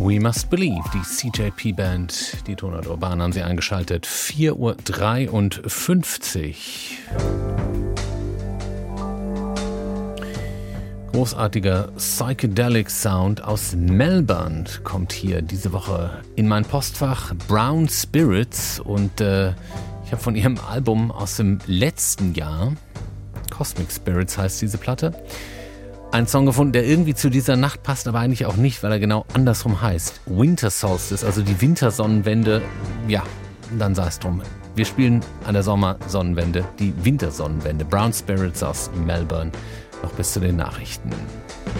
We Must Believe, die CJP-Band, die Tonart Urban haben Sie eingeschaltet. 4:53 Uhr. Großartiger Psychedelic Sound aus Melbourne kommt hier diese Woche in mein Postfach. Brown Spirits, und ich habe von ihrem Album aus dem letzten Jahr, Cosmic Spirits heißt diese Platte, einen Song gefunden, der irgendwie zu dieser Nacht passt, aber eigentlich auch nicht, weil er genau andersrum heißt. Winter Solstice, also die Wintersonnenwende. Ja, dann sei es drum. Wir spielen an der Sommersonnenwende die Wintersonnenwende. Brown Spirits aus Melbourne. Noch bis zu den Nachrichten.